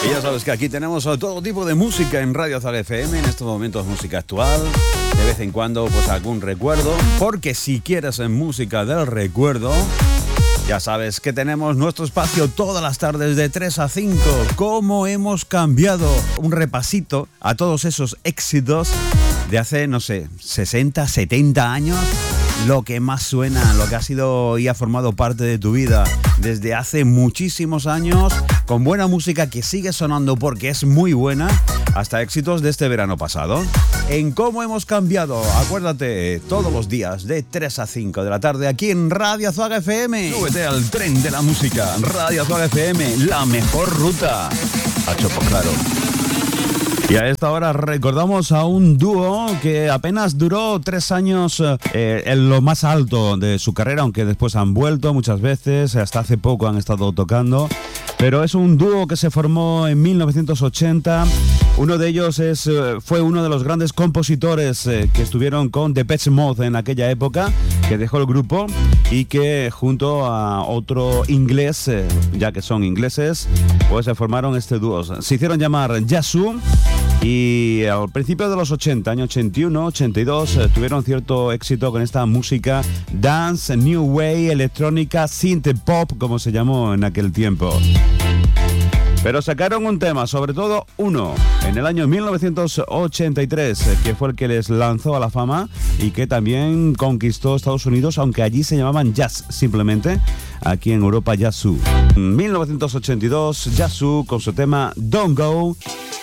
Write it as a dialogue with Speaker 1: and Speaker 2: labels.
Speaker 1: Y ya sabes que aquí tenemos todo tipo de música en Radio Zaga FM, en estos momentos música actual, de vez en cuando pues algún recuerdo, porque si quieres música del recuerdo, ya sabes que tenemos nuestro espacio todas las tardes de 3 a 5. ¿Cómo hemos cambiado? Un repasito a todos esos éxitos de hace, no sé, 60, 70 años. Lo que más suena, lo que ha sido y ha formado parte de tu vida desde hace muchísimos años, con buena música que sigue sonando porque es muy buena, hasta éxitos de este verano pasado. En Cómo hemos cambiado, acuérdate, todos los días de 3 a 5 de la tarde aquí en Radio Zaga FM. Súbete al tren de la música, Radio Zaga FM, la mejor ruta. A Chopo Claro. Y a esta hora recordamos a un dúo que apenas duró 3 años en lo más alto de su carrera, aunque después han vuelto muchas veces, hasta hace poco han estado tocando. Pero es un dúo que se formó en 1980. Uno de ellos fue uno de los grandes compositores que estuvieron con Depeche Mode en aquella época, que dejó el grupo y que junto a otro inglés, ya que son ingleses, pues se formaron este dúo. Se hicieron llamar Yazoo. Y al principio de los 80, año 81, 82, tuvieron cierto éxito con esta música dance, new wave, electrónica, synth pop, como se llamó en aquel tiempo. Pero sacaron un tema, sobre todo uno, en el año 1983, que fue el que les lanzó a la fama y que también conquistó Estados Unidos, aunque allí se llamaban Jazz, simplemente, aquí en Europa Yazoo. En 1982, Yazoo con su tema Don't Go.